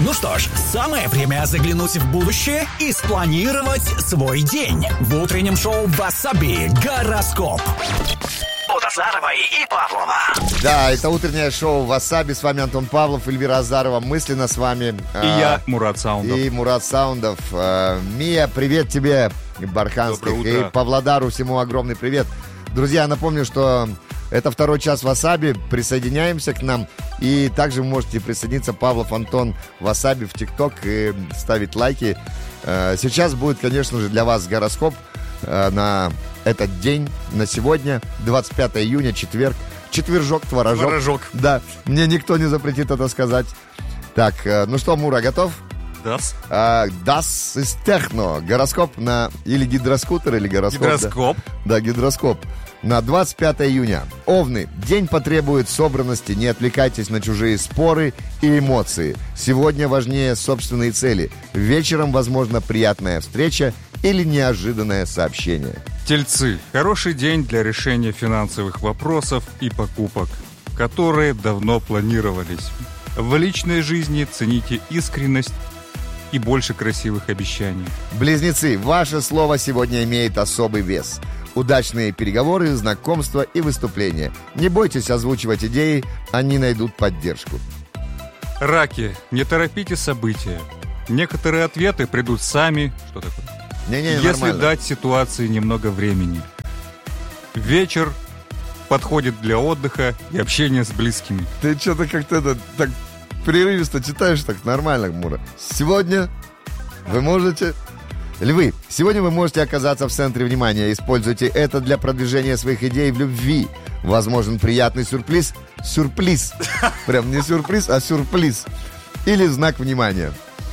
Ну что ж, самое время заглянуть в будущее и спланировать свой день. В утреннем шоу «Васаби» гороскоп. От Азаровой и Павлова. Да, это утреннее шоу «Васаби». С вами Антон Павлов, Эльвира Азарова. Мысленно с вами. И я, Мурат Саундов. И Мурат Саундов. Мия, привет тебе, Барханских. И Павлодару всему огромный привет. Друзья, напомню, что это второй час «Васаби». Присоединяемся к нам. И также вы можете присоединиться, Павлов Антон «Васаби» в ТикТок и ставить лайки. Сейчас будет, конечно же, для вас гороскоп на этот день, на сегодня, 25 июня, четверг. Четвержок, творожок. Да, мне никто не запретит это сказать. Так, ну что, Мура, готов? Das. Das из техно. Гороскоп на... Или гидроскутер, или гороскоп. Гидроскоп. Да, гидроскоп. На 25 июня. Овны. День потребует собранности. Не отвлекайтесь на чужие споры и эмоции. Сегодня важнее собственные цели. Вечером, возможно, приятная встреча или неожиданное сообщение. Тельцы. Хороший день для решения финансовых вопросов и покупок, которые давно планировались. В личной жизни цените искренность и больше красивых обещаний. Близнецы. Ваше слово сегодня имеет особый вес. Удачные переговоры, знакомства и выступления. Не бойтесь озвучивать идеи, они найдут поддержку. Раки. Не торопите события. Некоторые ответы придут сами. Что такое? Если нормально. дать ситуации немного времени. Вечер подходит для отдыха и общения с близкими. Ты что-то как-то так прерывисто читаешь, так нормально, Мура. Сегодня вы можете... Львы, сегодня вы можете оказаться в центре внимания. Используйте это для продвижения своих идей в любви. Возможен приятный сюрприз. Сюрприз. Прям не сюрприз, а сюрприз. Или знак внимания.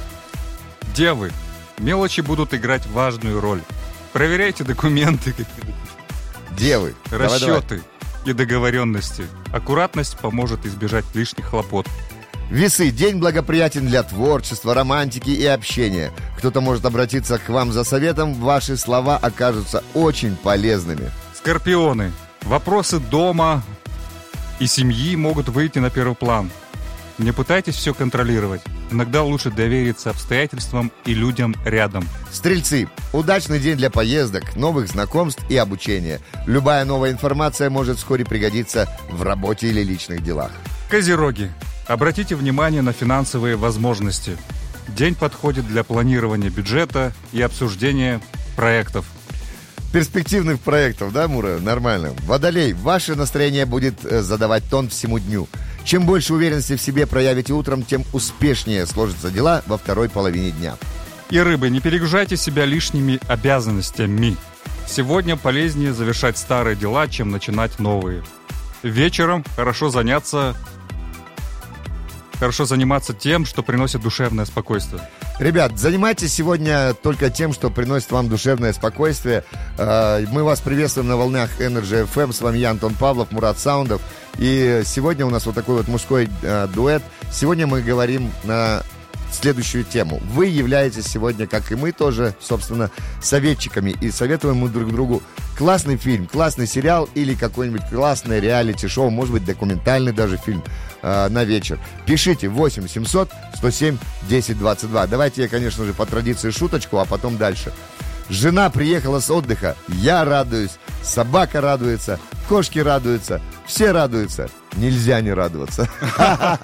Девы. Мелочи будут играть важную роль. Проверяйте документы, Девы. расчеты и договоренности. Аккуратность поможет избежать лишних хлопот. Весы. День благоприятен для творчества, романтики и общения. Кто-то может обратиться к вам за советом. Ваши слова окажутся очень полезными. Скорпионы. Вопросы дома и семьи могут выйти на первый план. Не пытайтесь все контролировать. Иногда лучше довериться обстоятельствам и людям рядом. Стрельцы. Удачный день для поездок, новых знакомств и обучения. Любая новая информация может вскоре пригодиться в работе или личных делах. Козероги. Обратите внимание на финансовые возможности. День подходит для планирования бюджета и обсуждения проектов. Перспективных проектов, да, Мура? Нормально. Водолей. Ваше настроение будет задавать тон всему дню. Чем больше уверенности в себе проявите утром, тем успешнее сложатся дела во второй половине дня. И рыбы, не перегружайте себя лишними обязанностями. Сегодня полезнее завершать старые дела, чем начинать новые. Вечером хорошо заниматься тем, что приносит душевное спокойствие. Ребят, занимайтесь сегодня только тем, что приносит вам душевное спокойствие. Мы вас приветствуем на волнах Energy FM. С вами я, Антон Павлов, Мурат Саундов. И сегодня у нас вот такой вот мужской дуэт. Сегодня мы говорим на следующую тему. Вы являетесь сегодня, как и мы тоже, собственно, советчиками. И советуем мы друг другу классный фильм, классный сериал или какой-нибудь классное реалити-шоу, может быть, документальный даже фильм на вечер. Пишите 8 700 107 10 22. Давайте я, конечно же, по традиции шуточку, а потом дальше. Жена приехала с отдыха, я радуюсь, собака радуется, кошки радуются, все радуются. Нельзя не радоваться.